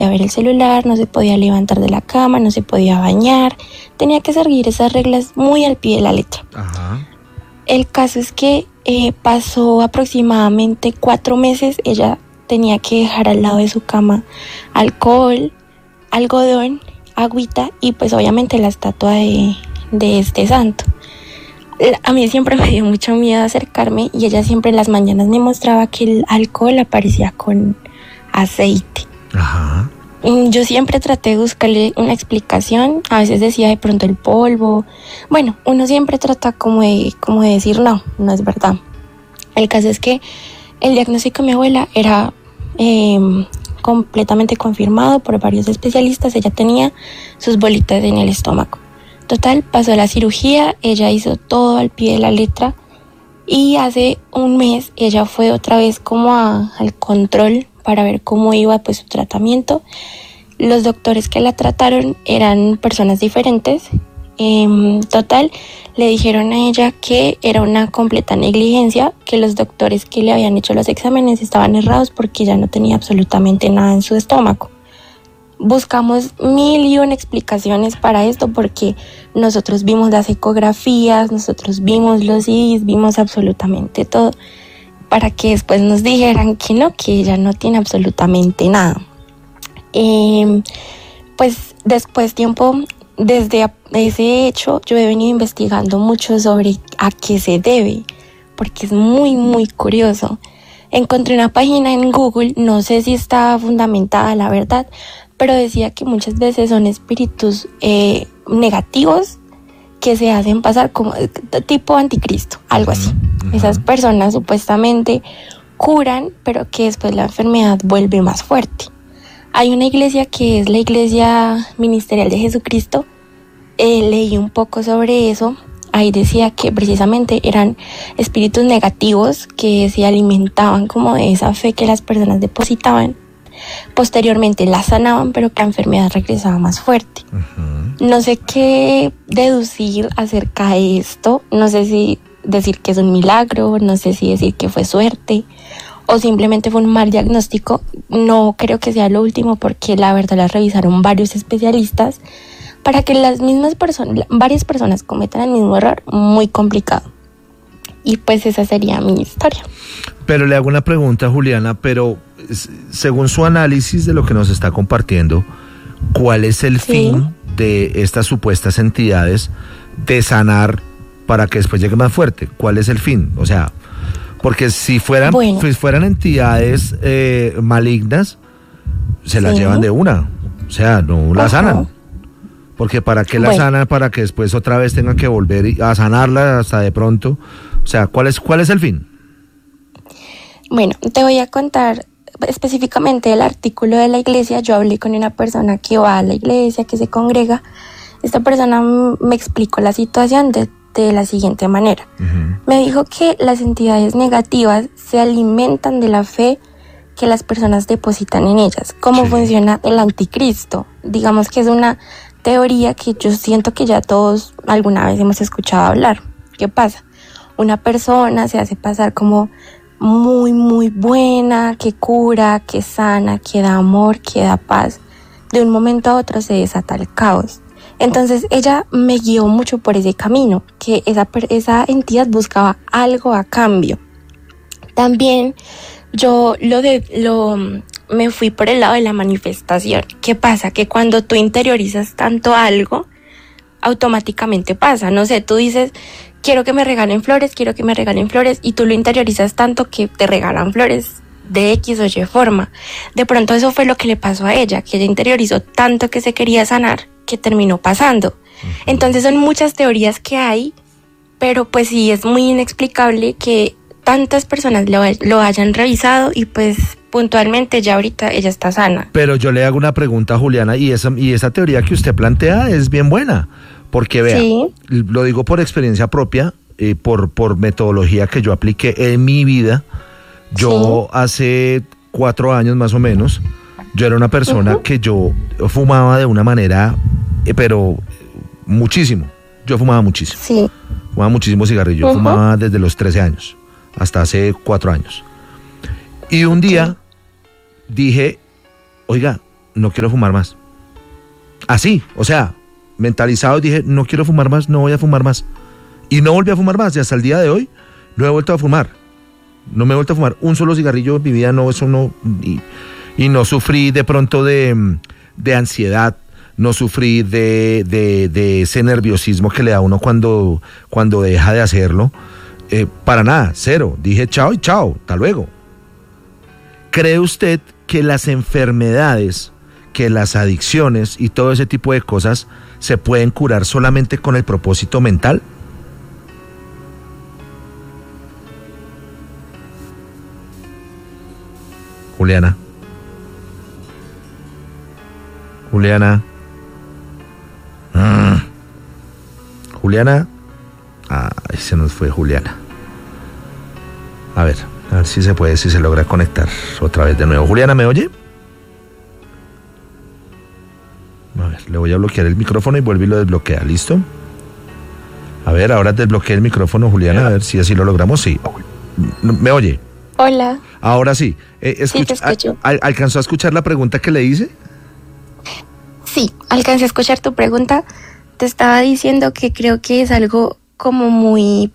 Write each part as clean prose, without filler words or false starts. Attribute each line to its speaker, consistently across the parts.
Speaker 1: ver el celular, no se podía levantar de la cama, no se podía bañar. Tenía que seguir esas reglas muy al pie de la letra.
Speaker 2: Ajá.
Speaker 1: El caso es que pasó aproximadamente 4 meses. Ella tenía que dejar al lado de su cama alcohol, algodón, agüita y pues obviamente la estatua de este santo. A mí siempre me dio mucho miedo acercarme y ella siempre en las mañanas me mostraba que el alcohol aparecía con aceite.
Speaker 2: Ajá.
Speaker 1: Yo siempre traté de buscarle una explicación, a veces decía de pronto el polvo. Bueno, uno siempre trata como de decir no es verdad. El caso es que el diagnóstico de mi abuela era completamente confirmado por varios especialistas. Ella tenía sus bolitas en el estómago. Total, pasó la cirugía, ella hizo todo al pie de la letra y hace un mes ella fue otra vez como al control para ver cómo iba pues su tratamiento. Los doctores que la trataron eran personas diferentes. Total, le dijeron a ella que era una completa negligencia, que los doctores que le habían hecho los exámenes estaban errados porque ella no tenía absolutamente nada en su estómago. Buscamos 1000 explicaciones para esto porque nosotros vimos las ecografías, nosotros vimos los CDs, vimos absolutamente todo para que después nos dijeran que no, que ella no tiene absolutamente nada. Pues después tiempo, desde ese hecho, yo he venido investigando mucho sobre a qué se debe, porque es muy, muy curioso. Encontré una página en Google, no sé si está fundamentada la verdad, pero decía que muchas veces son espíritus negativos que se hacen pasar como tipo anticristo, algo así. Esas personas supuestamente curan, pero que después la enfermedad vuelve más fuerte. Hay una iglesia que es la Iglesia Ministerial de Jesucristo. Leí un poco sobre eso. Ahí decía que precisamente eran espíritus negativos que se alimentaban como de esa fe que las personas depositaban. Posteriormente la sanaban, pero que la enfermedad regresaba más fuerte. No sé qué deducir acerca de esto. No sé si decir que es un milagro, no sé si decir que fue suerte o simplemente fue un mal diagnóstico. No creo que sea lo último porque la verdad la revisaron varios especialistas para que las mismas personas, varias personas cometan el mismo error, muy complicado. Y pues esa sería mi historia.
Speaker 2: Pero le hago una pregunta, Juliana, pero según su análisis de lo que nos está compartiendo, ¿cuál es el fin de estas supuestas entidades de sanar para que después llegue más fuerte? ¿Cuál es el fin? O sea, porque si fueran entidades malignas, se las llevan de una, o sea, no la sanan. Porque ¿para qué la sanan? Para que después otra vez tengan que volver a sanarla hasta de pronto. O sea, ¿cuál es el fin?
Speaker 1: Bueno, te voy a contar específicamente el artículo de la iglesia. Yo hablé con una persona que va a la iglesia, que se congrega. Esta persona me explicó la situación de la siguiente manera. Me dijo que las entidades negativas se alimentan de la fe que las personas depositan en ellas. ¿Cómo funciona el anticristo? Digamos que es una teoría que yo siento que ya todos alguna vez hemos escuchado hablar. ¿Qué pasa? Una persona se hace pasar como muy, muy buena, que cura, que sana, que da amor, que da paz. De un momento a otro se desata el caos. Entonces ella me guió mucho por ese camino, que esa entidad buscaba algo a cambio. También yo me fui por el lado de la manifestación. ¿Qué pasa? Que cuando tú interiorizas tanto algo, automáticamente pasa. No sé, tú dices, quiero que me regalen flores, y tú lo interiorizas tanto que te regalan flores de X o Y forma. De pronto eso fue lo que le pasó a ella, que ella interiorizó tanto que se quería sanar, que terminó pasando. Entonces son muchas teorías que hay, pero pues sí es muy inexplicable que tantas personas lo hayan revisado y pues puntualmente ya ahorita ella está sana.
Speaker 2: Pero yo le hago una pregunta, Juliana, y esa teoría que usted plantea es bien buena, porque vea, lo digo por experiencia propia, por metodología que yo apliqué en mi vida. Yo hace 4 años más o menos, yo era una persona que yo fumaba de una manera, pero muchísimo. Yo fumaba muchísimo. Fumaba muchísimo cigarrillo. Yo fumaba desde los 13 años hasta hace 4 años. Y un día dije, oiga, no quiero fumar más. Así, o sea, mentalizado, dije, no quiero fumar más, no voy a fumar más. Y no volví a fumar más, y hasta el día de hoy no he vuelto a fumar. No me he vuelto a fumar un solo cigarrillo en mi vida, no, eso no. Y no sufrí de pronto de ansiedad, no sufrí de ese nerviosismo que le da a uno cuando deja de hacerlo. Para nada, cero. Dije chao y chao, hasta luego. ¿Cree usted que las enfermedades, que las adicciones y todo ese tipo de cosas se pueden curar solamente con el propósito mental? Juliana. Juliana. Ay, se nos fue Juliana. A ver si se puede, si se logra conectar otra vez de nuevo. Juliana, ¿me oye? A ver, le voy a bloquear el micrófono y vuelvo y lo desbloquea, ¿listo? A ver, ahora desbloqueé el micrófono, Juliana, a ver si así lo logramos. Sí. ¿Me oye?
Speaker 1: Hola.
Speaker 2: Ahora sí.
Speaker 1: Sí, te escucho.
Speaker 2: ¿Alcanzó a escuchar la pregunta que le hice?
Speaker 1: Sí, alcancé a escuchar tu pregunta. Te estaba diciendo que creo que es algo como muy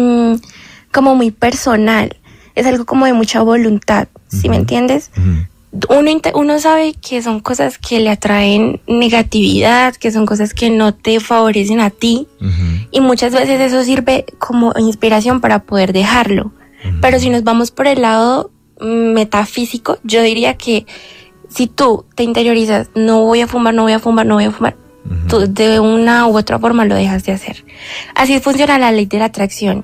Speaker 1: personal. Es algo como de mucha voluntad, ¿sí me entiendes? Uno sabe que son cosas que le atraen negatividad, que son cosas que no te favorecen a ti, y muchas veces eso sirve como inspiración para poder dejarlo. Pero si nos vamos por el lado metafísico, yo diría que si tú te interiorizas, no voy a fumar, tú de una u otra forma lo dejas de hacer. Así funciona la ley de la atracción.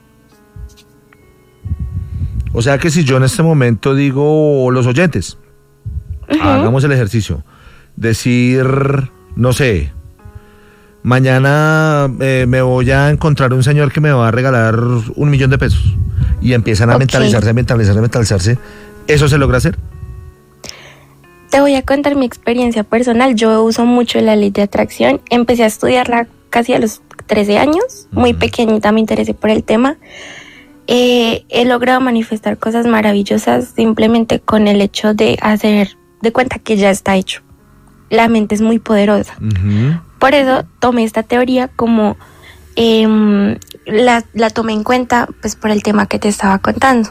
Speaker 2: O sea que si yo en este momento digo, los oyentes, hagamos el ejercicio, decir, no sé, mañana me voy a encontrar un señor que me va a regalar 1.000.000 de pesos, y empiezan a mentalizarse, ¿eso se logra hacer?
Speaker 1: Te voy a contar mi experiencia personal. Yo uso mucho la ley de atracción. Empecé a estudiarla casi a los 13 años. Muy pequeñita me interesé por el tema. He logrado manifestar cosas maravillosas simplemente con el hecho de hacer de cuenta que ya está hecho. La mente es muy poderosa. Por eso tomé esta teoría como la tomé en cuenta, pues por el tema que te estaba contando.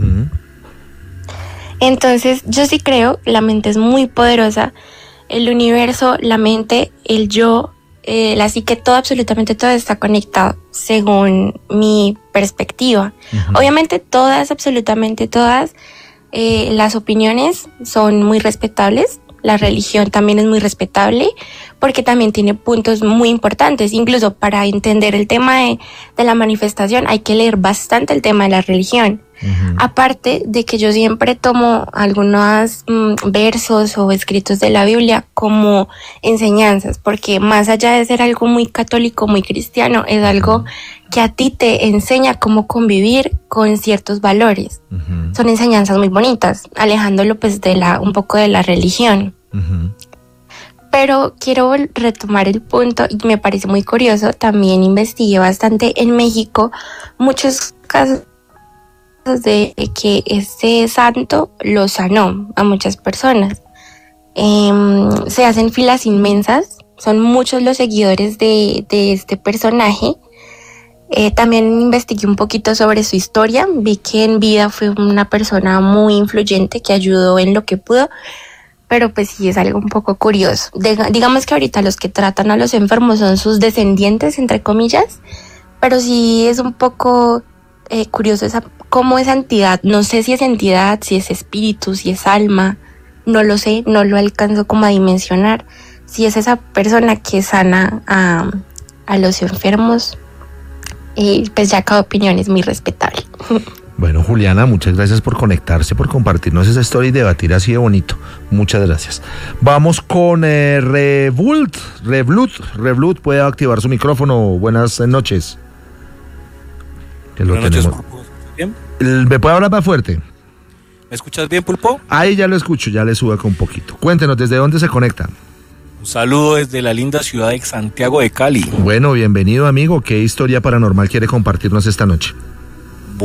Speaker 1: Entonces yo sí creo, la mente es muy poderosa, el universo, la mente, el yo, la psique, todo, absolutamente todo está conectado según mi perspectiva. Obviamente absolutamente todas las opiniones son muy respetables. La religión también es muy respetable porque también tiene puntos muy importantes. Incluso para entender el tema de la manifestación hay que leer bastante el tema de la religión. Aparte de que yo siempre tomo algunos versos o escritos de la Biblia como enseñanzas, porque más allá de ser algo muy católico, muy cristiano, es algo que a ti te enseña cómo convivir con ciertos valores. Son enseñanzas muy bonitas, alejándolo pues un poco de la religión. Pero quiero retomar el punto y me parece muy curioso. También investigué bastante en México muchos casos de que este santo lo sanó a muchas personas. Se hacen filas inmensas, son muchos los seguidores de este personaje. También investigué un poquito sobre su historia, vi que en vida fue una persona muy influyente que ayudó en lo que pudo, pero pues sí es algo un poco curioso. Digamos que ahorita los que tratan a los enfermos son sus descendientes, entre comillas, pero sí es un poco curioso cómo esa entidad, no sé si es entidad, si es espíritu, si es alma, no lo sé, no lo alcanzo como a dimensionar, si es esa persona que sana a los enfermos. Pues ya cada opinión es muy respetable.
Speaker 2: Bueno, Juliana, muchas gracias por conectarse, por compartirnos esa historia y debatir así de bonito. Muchas gracias. Vamos con Revlut, puede activar su micrófono. Buenas noches.
Speaker 3: Buenas noches, Pulpo. ¿Bien?
Speaker 2: ¿Me puede hablar más fuerte?
Speaker 3: ¿Me escuchas bien, Pulpo?
Speaker 2: Ahí ya lo escucho, ya le sube acá un poquito. Cuéntenos, ¿desde dónde se conecta?
Speaker 3: Un saludo desde la linda ciudad de Santiago de Cali.
Speaker 2: Bueno, bienvenido, amigo. ¿Qué historia paranormal quiere compartirnos esta noche?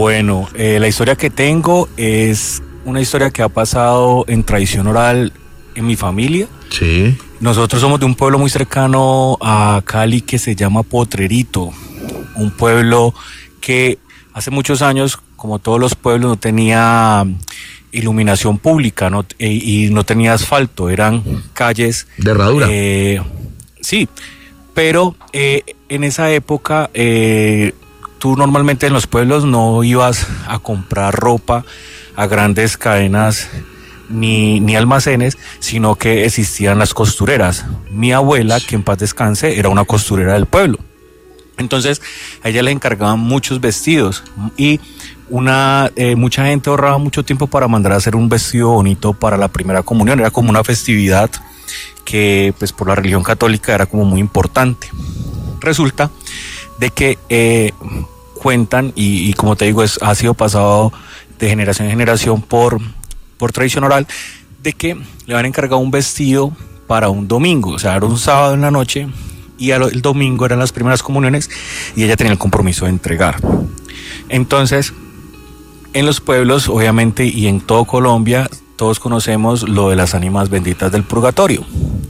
Speaker 3: Bueno, la historia que tengo es una historia que ha pasado en tradición oral en mi familia.
Speaker 2: Sí.
Speaker 3: Nosotros somos de un pueblo muy cercano a Cali que se llama Potrerito, un pueblo que hace muchos años, como todos los pueblos, no tenía iluminación pública, y no tenía asfalto, eran calles
Speaker 2: De herradura.
Speaker 3: Sí, pero en esa época tú normalmente en los pueblos no ibas a comprar ropa a grandes cadenas ni almacenes, sino que existían las costureras. Mi abuela, que en paz descanse, era una costurera del pueblo. Entonces a ella le encargaban muchos vestidos y mucha gente ahorraba mucho tiempo para mandar a hacer un vestido bonito para la primera comunión. Era como una festividad que pues por la religión católica era como muy importante. Resulta de que cuentan y como te digo ha sido pasado de generación en generación por tradición oral, de que le habían encargado un vestido para un domingo, o sea, era un sábado en la noche y el domingo eran las primeras comuniones y ella tenía el compromiso de entregar. Entonces, en los pueblos, obviamente, y en todo Colombia, todos conocemos lo de las ánimas benditas del purgatorio.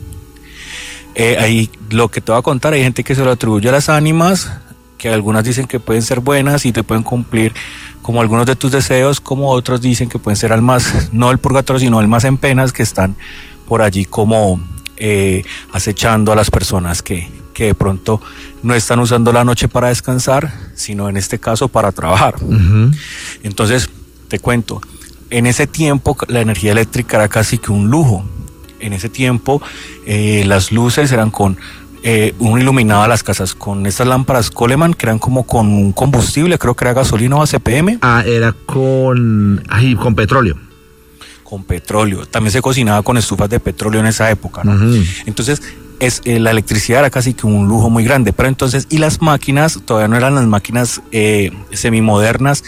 Speaker 3: Ahí lo que te voy a contar, hay gente que se lo atribuye a las ánimas, que algunas dicen que pueden ser buenas y te pueden cumplir como algunos de tus deseos, como otros dicen que pueden ser almas, no el purgatorio, sino almas en penas que están por allí como acechando a las personas que de pronto no están usando la noche para descansar, sino en este caso para trabajar.
Speaker 2: Uh-huh.
Speaker 3: Entonces, te cuento, en ese tiempo la energía eléctrica era casi que un lujo. En ese tiempo las luces eran con uno iluminaba las casas con estas lámparas Coleman, que eran como con un combustible, creo que era gasolina o CPM.
Speaker 2: Era con petróleo.
Speaker 3: Con petróleo. También se cocinaba con estufas de petróleo en esa época, ¿no?
Speaker 2: Uh-huh.
Speaker 3: Entonces, la electricidad era casi que un lujo muy grande. Pero entonces, y las máquinas, todavía no eran las máquinas semimodernas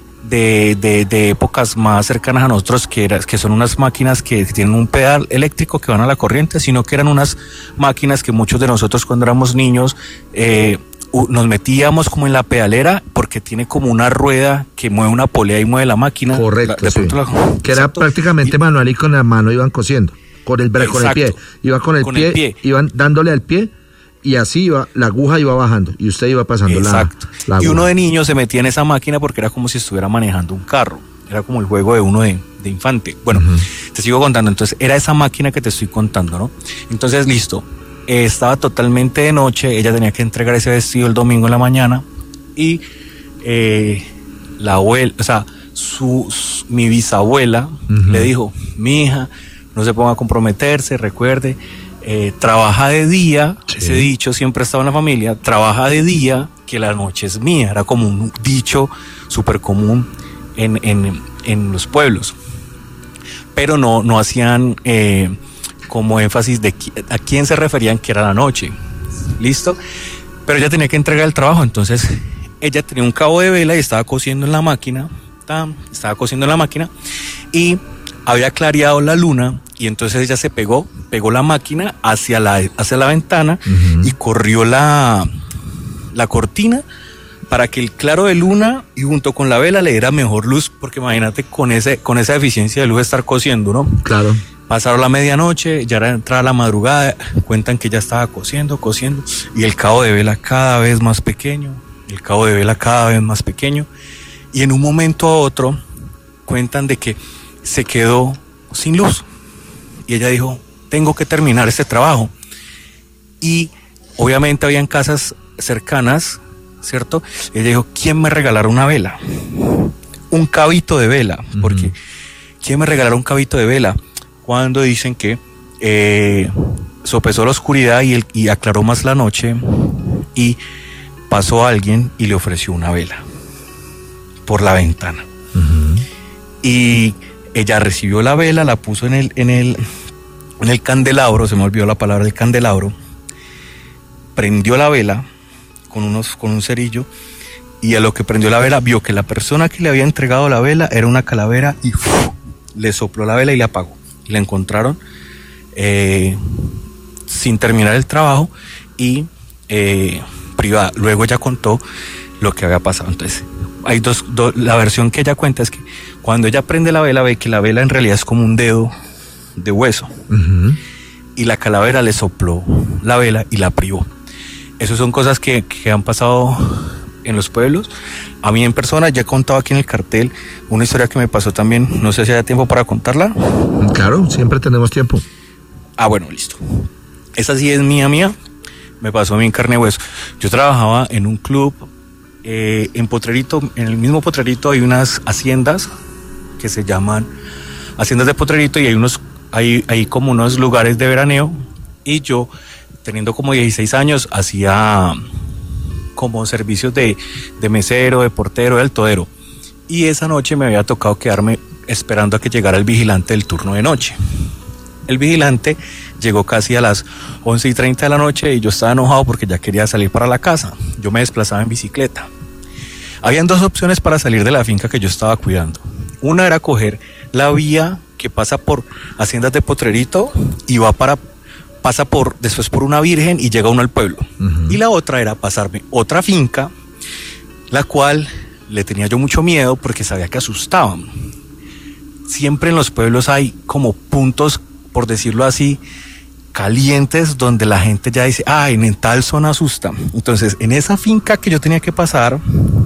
Speaker 3: de épocas más cercanas a nosotros, que son unas máquinas que tienen un pedal eléctrico que van a la corriente, sino que eran unas máquinas que muchos de nosotros cuando éramos niños nos metíamos como en la pedalera, porque tiene como una rueda que mueve una polea y mueve la máquina.
Speaker 2: Correcto, sí. Que era
Speaker 3: Exacto.
Speaker 2: prácticamente manual y con la mano iban cosiendo, con el pie. Iba con el pie, iban dándole al pie y así iba, la aguja iba bajando y usted iba pasando la aguja.
Speaker 3: Y uno de niño se metía en esa máquina porque era como si estuviera manejando un carro. Era como el juego de uno de infante. Bueno, uh-huh. Te sigo contando. Entonces, era esa máquina que te estoy contando, ¿no? Entonces, listo. Estaba totalmente de noche. Ella tenía que entregar ese vestido el domingo en la mañana. Y la abuela, o sea, mi bisabuela uh-huh. le dijo: mi hija, no se ponga a comprometerse, recuerde. Trabaja de día, sí. Ese dicho siempre estaba en la familia, trabaja de día, que la noche es mía, era como un dicho súper común en los pueblos, pero no hacían como énfasis de a quién se referían que era la noche, ¿listo? Pero ella tenía que entregar el trabajo, entonces ella tenía un cabo de vela y estaba cosiendo en la máquina, y había clareado la luna. Y entonces ella se pegó la máquina hacia la ventana uh-huh. y corrió la cortina para que el claro de luna y junto con la vela le diera mejor luz, porque imagínate con esa eficiencia de luz estar cosiendo, ¿no?
Speaker 2: Claro.
Speaker 3: Pasaron la medianoche, ya era entrada la madrugada, cuentan que ya estaba cosiendo y el cabo de vela cada vez más pequeño, y en un momento a otro cuentan de que se quedó sin luz. Y ella dijo: tengo que terminar este trabajo. Y obviamente habían casas cercanas, ¿cierto? Ella dijo: ¿quién me regalará una vela? Un cabito de vela. Uh-huh. Porque ¿quién me regalará un cabito de vela? Cuando dicen que sopesó la oscuridad y aclaró más la noche, y pasó alguien y le ofreció una vela por la ventana. Uh-huh. Y ella recibió la vela, la puso en el candelabro, se me olvidó la palabra, el candelabro, prendió la vela con un cerillo, y a lo que prendió la vela vio que la persona que le había entregado la vela era una calavera y le sopló la vela y la apagó. La encontraron sin terminar el trabajo y privada. Luego ella contó lo que había pasado. Entonces, hay la versión que ella cuenta es que cuando ella prende la vela, ve que la vela en realidad es como un dedo de hueso.
Speaker 2: Ujú.
Speaker 3: Y la calavera le sopló la vela y la privó. Esas son cosas que han pasado en los pueblos. A mí en persona, ya he contado aquí en el cartel una historia que me pasó también. No sé si haya tiempo para contarla.
Speaker 2: Claro, siempre tenemos tiempo.
Speaker 3: Ah, bueno, listo. Esa sí es mía. Me pasó a mí en carne y hueso. Yo trabajaba en un club en Potrerito. En el mismo Potrerito hay unas haciendas que se llaman haciendas de Potrerito, y hay como unos lugares de veraneo, y yo, teniendo como 16 años, hacía como servicios de mesero, de portero, del todero. Y esa noche me había tocado quedarme esperando a que llegara el vigilante del turno de noche. El vigilante llegó casi a las 11:30 de la noche y yo estaba enojado porque ya quería salir para la casa. Yo me desplazaba en bicicleta. Habían dos opciones para salir de la finca que yo estaba cuidando. Una era coger la vía que pasa por haciendas de Potrerito y pasa después por una virgen y llega uno al pueblo.
Speaker 2: Ujú.
Speaker 3: Y la otra era pasarme otra finca, la cual le tenía yo mucho miedo porque sabía que asustaban. Siempre en los pueblos hay como puntos, por decirlo así, calientes, donde la gente ya dice, en tal zona asusta. Entonces, en esa finca que yo tenía que pasar,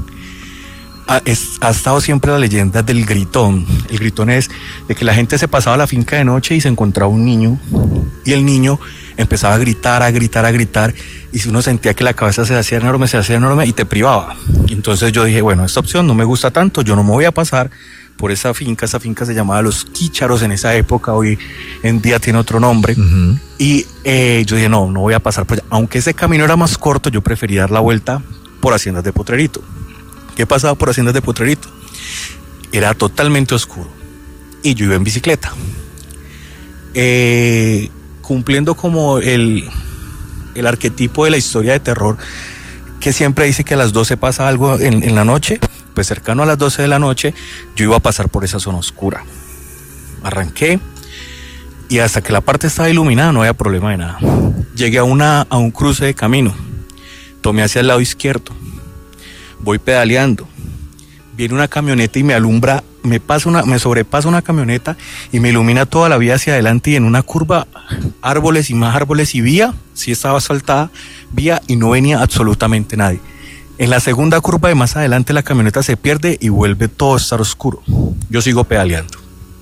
Speaker 3: ha estado siempre la leyenda del gritón. El gritón es de que la gente se pasaba a la finca de noche y se encontraba un niño, y el niño empezaba a gritar, y si uno sentía que la cabeza se hacía enorme y te privaba. Entonces yo dije, bueno, esta opción no me gusta tanto, yo no me voy a pasar por esa finca se llamaba Los Quícharos en esa época, hoy en día tiene otro nombre.
Speaker 2: Ujú.
Speaker 3: Y yo dije, no voy a pasar por allá. Aunque ese camino era más corto, yo prefería dar la vuelta por haciendas de Potrerito. ¿Qué pasaba por haciendas de Potrerito? Era totalmente oscuro y yo iba en bicicleta, cumpliendo como el arquetipo de la historia de terror, que siempre dice que a las 12 pasa algo en la noche. Pues cercano a las 12 de la noche yo iba a pasar por esa zona oscura. Arranqué y hasta que la parte estaba iluminada no había problema de nada. Llegué a un cruce de camino, tomé hacia el lado izquierdo, voy pedaleando, viene una camioneta y me alumbra, me sobrepasa una camioneta y me ilumina toda la vía hacia adelante, y en una curva, árboles y más árboles y vía, sí estaba asfaltada, vía, y no venía absolutamente nadie. En la segunda curva de más adelante la camioneta se pierde y vuelve todo a estar oscuro. Yo sigo pedaleando.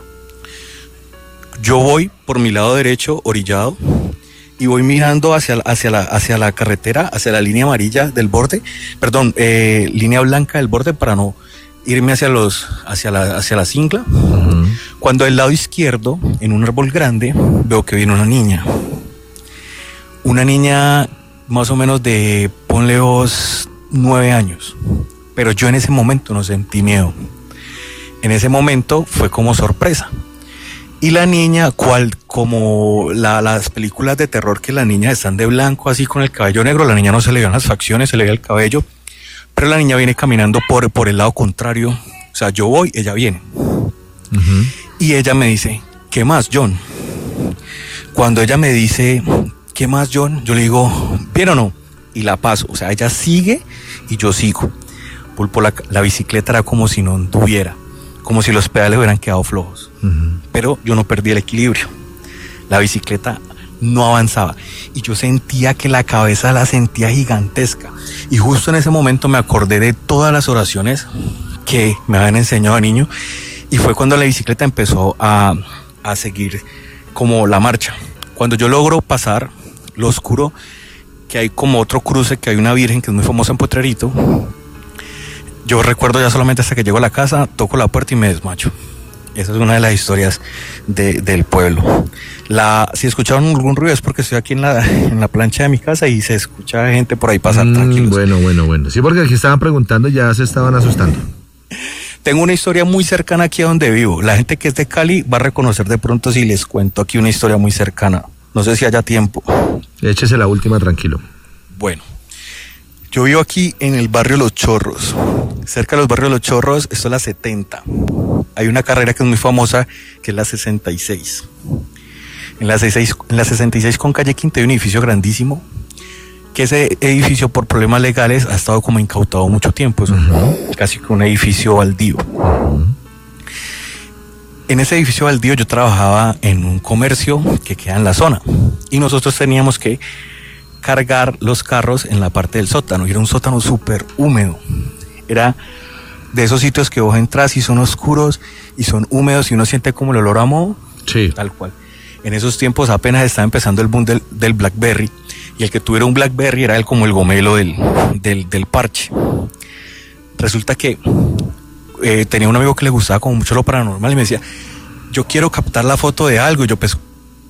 Speaker 3: Yo voy por mi lado derecho, orillado, y voy mirando hacia la carretera, hacia la línea amarilla del borde, línea blanca del borde, para no irme hacia la cingla.
Speaker 2: Ujú.
Speaker 3: Cuando del lado izquierdo, en un árbol grande, veo que viene una niña. Una niña más o menos de, ponle vos, 9 años. Pero yo en ese momento no sentí miedo. En ese momento fue como sorpresa. Y la niña, como las películas de terror, que las niñas están de blanco, así con el cabello negro, la niña no se le veían las facciones, se le veía el cabello, pero la niña viene caminando por el lado contrario. O sea, yo voy, ella viene.
Speaker 2: Ujú.
Speaker 3: Y ella me dice, ¿qué más, John? Cuando ella me dice, ¿qué más, John? Yo le digo, ¿bien o no? Y la paso. O sea, ella sigue y yo sigo. Pulpo, la bicicleta era como si no anduviera, como si los pedales hubieran quedado flojos.
Speaker 2: Ujú.
Speaker 3: Pero yo no perdí el equilibrio. La bicicleta no avanzaba y yo sentía que la cabeza la sentía gigantesca. Y justo en ese momento me acordé de todas las oraciones que me habían enseñado de niño, y fue cuando la bicicleta empezó a seguir como la marcha. Cuando yo logro pasar lo oscuro, que hay como otro cruce, que hay una virgen que es muy famosa en Potrerito, yo recuerdo ya solamente hasta que llego a la casa, toco la puerta y me desmayo. Esa es una de las historias del pueblo. Si escucharon algún ruido es porque estoy aquí en la plancha de mi casa y se escucha gente por ahí pasar, tranquilos.
Speaker 2: Bueno. Sí, porque aquí estaban preguntando, ya se estaban asustando.
Speaker 3: Tengo una historia muy cercana aquí a donde vivo. La gente que es de Cali va a reconocer de pronto si les cuento aquí una historia muy cercana. No sé si haya tiempo.
Speaker 2: Échese la última, tranquilo.
Speaker 3: Bueno, yo vivo aquí en el barrio Los Chorros. Cerca de los barrios Los Chorros, esto es la 70. Hay una carrera que es muy famosa, que es la 66. En la 66 con calle Quinta hay un edificio grandísimo, que ese edificio por problemas legales ha estado como incautado mucho tiempo. Es casi que un edificio baldío. en ese edificio baldío yo trabajaba en un comercio que queda en la zona y nosotros teníamos que cargar los carros en la parte del sótano y era un sótano súper húmedo. Era de esos sitios que vos entras y son oscuros y son húmedos y uno siente como el olor a moho.
Speaker 2: Sí.
Speaker 3: Tal cual. En esos tiempos apenas estaba empezando el boom del BlackBerry y el que tuviera un BlackBerry era como el gomelo del parche. Resulta que tenía un amigo que le gustaba como mucho lo paranormal y me decía, yo quiero captar la foto de algo. Y yo pues,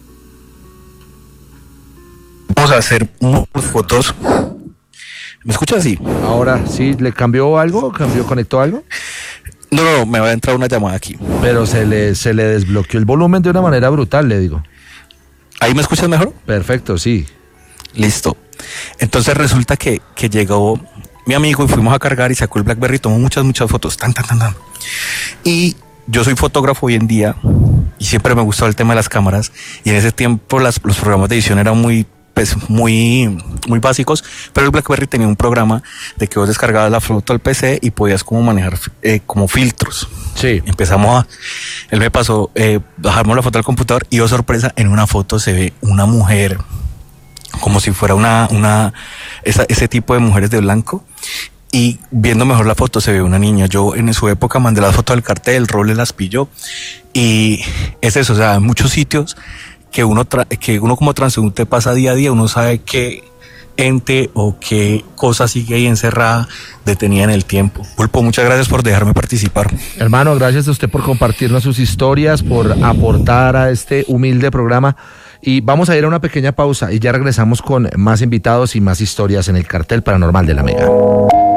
Speaker 3: vamos a hacer unas fotos. ¿Me escuchas así?
Speaker 2: Ahora sí, ¿le cambió algo? ¿Conectó algo?
Speaker 3: No, me va a entrar una llamada aquí.
Speaker 2: Pero se le desbloqueó el volumen de una manera brutal, le digo.
Speaker 3: ¿Ahí me escuchas mejor?
Speaker 2: Perfecto, sí.
Speaker 3: Listo. Entonces resulta que llegó mi amigo y fuimos a cargar y sacó el BlackBerry y tomó muchas fotos. Tan. Y yo soy fotógrafo hoy en día y siempre me gustó el tema de las cámaras y en ese tiempo los programas de edición eran muy básicos, pero el BlackBerry tenía un programa de que vos descargabas la foto al PC y podías como manejar como filtros.
Speaker 2: Sí.
Speaker 3: Él me pasó, bajamos la foto al computador y oh sorpresa, en una foto se ve una mujer como si fuera ese tipo de mujeres de blanco. Y viendo mejor la foto se ve una niña. Yo en su época mandé las fotos del cartel, Roble las pilló. Y es eso, o sea, en muchos sitios que uno como transeúnte pasa día a día, uno sabe qué ente o qué cosa sigue ahí encerrada, detenida en el tiempo. Pulpo, muchas gracias por dejarme participar.
Speaker 2: Hermano, gracias a usted por compartirnos sus historias, por aportar a este humilde programa. Y vamos a ir a una pequeña pausa y ya regresamos con más invitados y más historias en el Cartel Paranormal de la Mega.